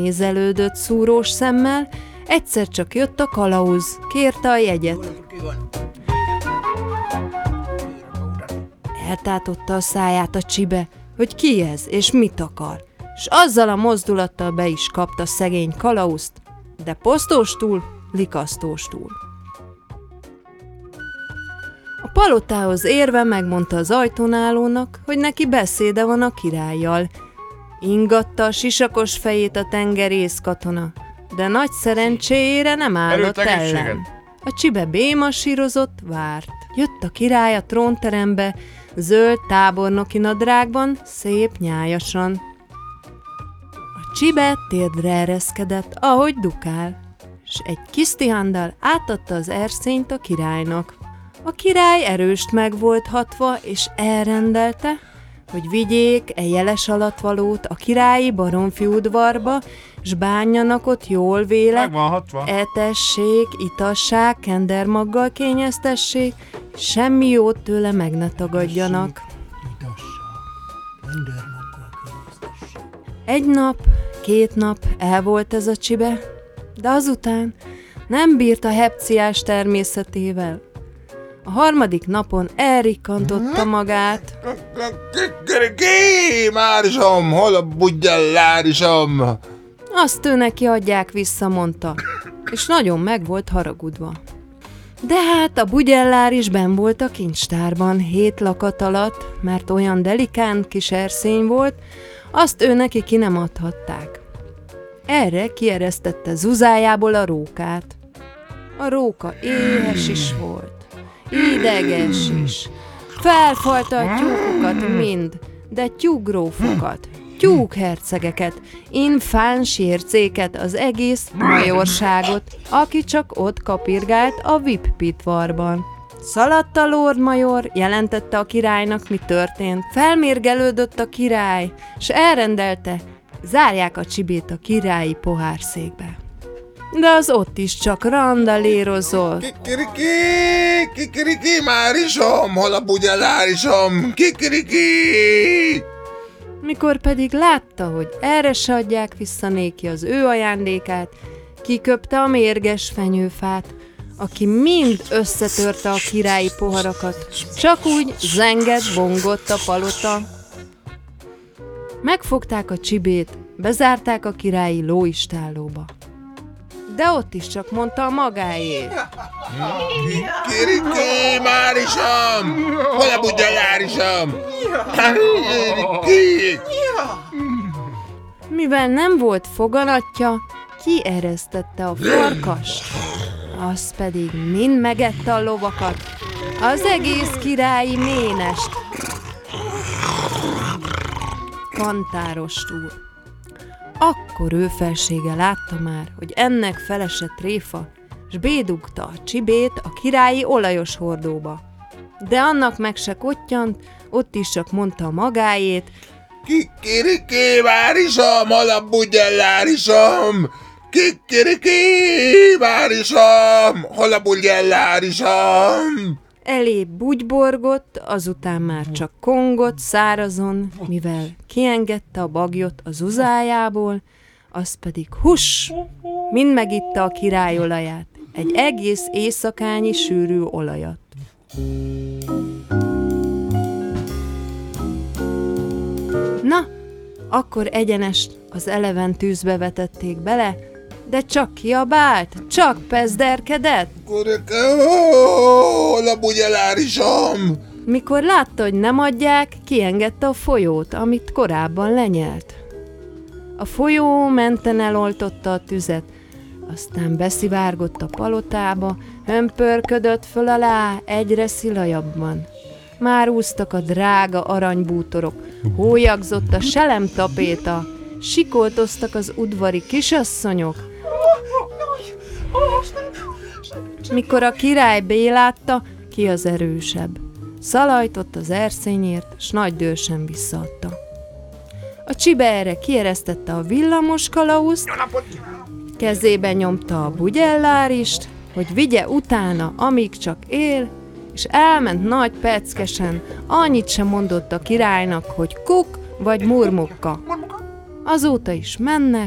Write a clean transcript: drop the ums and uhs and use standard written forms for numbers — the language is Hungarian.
Nézelődött szúrós szemmel, egyszer csak jött a kalauz, kérte a jegyet. Eltátotta a száját a csibe, hogy ki ez és mit akar, s azzal a mozdulattal be is kapta szegény kalauzt, de posztóstul, likasztóstul. A palotához érve megmondta az ajtónálónak, hogy neki beszéde van a királlyal. Ingatta a sisakos fejét a tengerész katona, de nagy szerencséjére nem állott ellen. A csibe bémasírozott, várt. Jött a király a trónterembe, zöld tábornoki nadrágban, szép nyájasan. A csibe térdre ereszkedett, ahogy dukál, s egy kisztihandal átadta az erszényt a királynak. A király erőst meg volt hatva, és elrendelte, hogy vigyék jeles alatvalót a királyi baromfi udvarba, s bánjanak ott jól véle, etessék, itassák, kendermaggal kényeztessék, semmi jót tőle meg ne tagadjanak. Egy nap, 2 nap el volt ez a csibe, de azután nem bírt a hepciás természetével. A 3. napon elrikkantotta magát. Márisom, hol a bugyellárisom? Azt ő neki adják vissza, mondta, és nagyon meg volt haragudva. De hát a bugyellár is benn volt a kincstárban 7 lakat alatt, mert olyan delikán kis erszény volt, azt ő neki ki nem adhatták. Erre kieresztette zuzájából a rókát. A róka éhes is volt, ideges is. Felfalta a tyúkokat mind, de tyúkgrófokat, tyúkhercegeket, infáns ércéket, az egész majorságot, aki csak ott kapirgált a VIP-pitvarban. Szaladt a Lord Major, jelentette a királynak, mi történt. Felmérgelődött a király, s elrendelte, zárják a csibét a királyi pohárszékbe. De az ott is csak randalérozott. Kikiriki, Márisom, hol a bugyellárisom? Kikiriki! Mikor pedig látta, hogy erre se adják vissza néki az ő ajándékát, kiköpte a mérges fenyőfát, aki mind összetörte a királyi poharakat, csak úgy zengett, bongott a palota. Megfogták a csibét, bezárták a királyi lóistállóba. De ott is csak mondta a magáét. Kikiriki, Márisom, hol a bugyellárisom? Mivel nem volt foganatja, kieresztette a farkast, az pedig mind megette a lovakat, az egész királyi ménest. Kantárostul. Akkor ő felsége látta már, hogy ennek felesett tréfa, s bédugta a csibét a királyi olajos hordóba. De annak meg se kottyant, ott is csak mondta a magáét. Kikiriki, Márisom, hol a bugyellárisom? Kikiriki, Márisom, hol a bugyellárisom? Elé bugyborgott, azután már csak kongott szárazon, mivel kiengedte a bagyot az uzájából, az pedig huss, mind megitta a király olaját, egy egész éjszakányi sűrű olajat. Na, akkor egyenest az eleven tűzbe vetették bele, de csak kiabált, csak pezderkedett. Hol a bugyellárisom? Mikor látta, hogy nem adják, kiengedte a folyót, amit korábban lenyelt. A folyó menten eloltotta a tüzet, aztán beszivárgott a palotába, hömpörködött föl alá egyre szilajabban. Már úsztak a drága aranybútorok, hólyagzott a selemtapéta, sikoltoztak az udvari kisasszonyok. Mikor a király bélátta, ki az erősebb. Szalajtott az erszényért, s nagy dőrsen visszaadta. A csibe erre kieresztette a villamos kalauzt, kezébe nyomta a bugyellárist, hogy vigye utána, amíg csak él, és elment nagy peckesen, annyit sem mondott a királynak, hogy kuk vagy murmukka. Azóta is mennek,